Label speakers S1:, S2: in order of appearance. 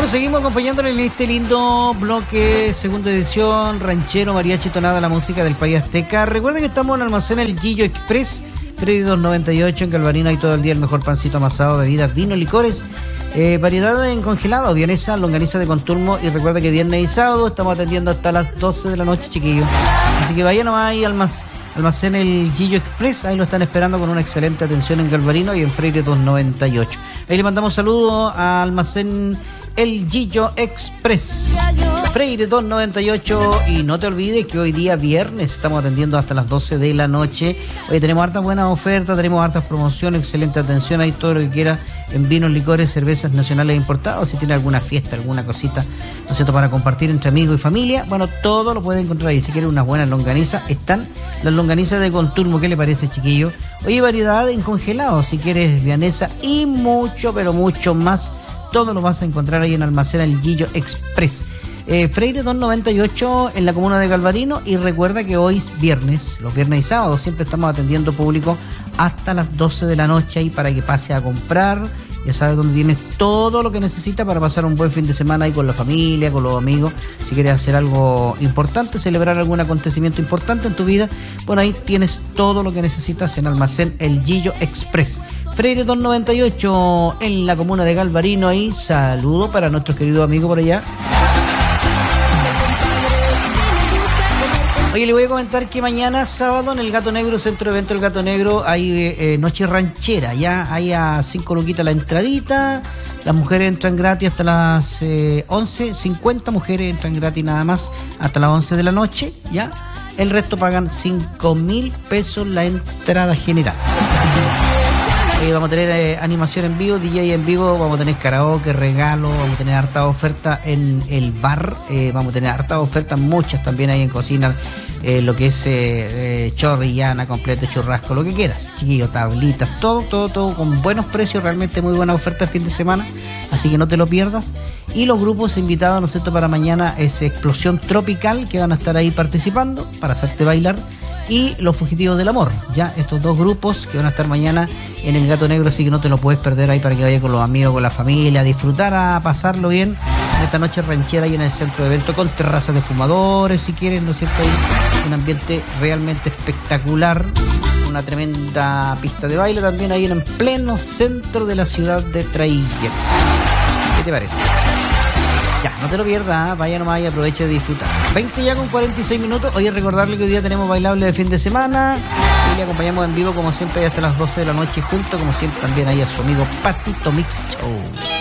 S1: Bueno, seguimos acompañándole en este lindo bloque, segunda edición, ranchero, mariachi, tonada, la música del país azteca. Recuerden que estamos en Almacén El Gillo Express, Freddy 298 en Calvarino, hay todo el día el mejor pancito amasado, bebidas, vino, licores, variedad en congelado, vienesa, longaniza de conturmo, y recuerda que viernes y sábado estamos atendiendo hasta las 12 de la noche, chiquillos. Así que vayan nomás ahí al Almacén El Gillo Express, ahí lo están esperando con una excelente atención en Calvarino y en Freire 298. Ahí le mandamos saludos a Almacén El Gillo Express, Freire 298, y no te olvides que hoy día viernes estamos atendiendo hasta las 12 de la noche. Hoy tenemos hartas buenas ofertas, tenemos hartas promociones, excelente atención, hay todo lo que quiera en vinos, licores, cervezas nacionales importados. Si tiene alguna fiesta, alguna cosita, ¿no es cierto?, para compartir entre amigos y familia, bueno, todo lo puede encontrar ahí. Si quiere unas buenas longanizas, están las longanizas de conturmo. ¿Qué le parece, chiquillo? Oye, variedad en congelado, si quieres vianesa y mucho, pero mucho más, todo lo vas a encontrar ahí en Almacén El Gillo Express. Freire 298 en la comuna de Calvarino, y recuerda que hoy es viernes, los viernes y sábados siempre estamos atendiendo público hasta las 12 de la noche ahí para que pase a comprar. Ya sabes dónde tienes todo lo que necesita para pasar un buen fin de semana ahí con la familia, con los amigos. Si quieres hacer algo importante, celebrar algún acontecimiento importante en tu vida, bueno, ahí tienes todo lo que necesitas en Almacén El Gillo Express. Freire 298 en la comuna de Calvarino, ahí saludo para nuestros queridos amigos por allá. Oye, le voy a comentar que mañana sábado en el Gato Negro, Centro de Evento El Gato Negro, hay noche ranchera, ya hay a 5 luquitas la entradita, las mujeres entran gratis hasta las 11, 50 mujeres entran gratis nada más hasta las 11 de la noche, ya, el resto pagan 5.000 pesos la entrada general. Vamos a tener animación en vivo, DJ en vivo, vamos a tener karaoke, regalos, vamos a tener hartas ofertas en el bar, vamos a tener hartas ofertas, muchas también ahí en cocina, lo que es chorrillana, completo, churrasco, lo que quieras, chiquillos, tablitas, todo con buenos precios, realmente muy buena oferta el fin de semana, así que no te lo pierdas. Y los grupos invitados, ¿no es cierto?, para mañana es Explosión Tropical, que van a estar ahí participando para hacerte bailar, y Los Fugitivos del Amor, ya, estos dos grupos que van a estar mañana en el Gato Negro, así que no te lo puedes perder ahí para que vayas con los amigos, con la familia, a disfrutar, a pasarlo bien en esta noche ranchera ahí en el centro de evento, con terrazas de fumadores, si quieren, ¿no es cierto?, ahí un ambiente realmente espectacular, una tremenda pista de baile también ahí en pleno centro de la ciudad de Traiguén. ¿Qué te parece? Ya, no te lo pierdas, vaya nomás y aproveche de disfrutar. 20 ya con 46 minutos. Hoy recordarle que hoy día tenemos bailable de fin de semana y le acompañamos en vivo como siempre hasta las 12 de la noche, junto como siempre también ahí a su amigo Patito Mix Show.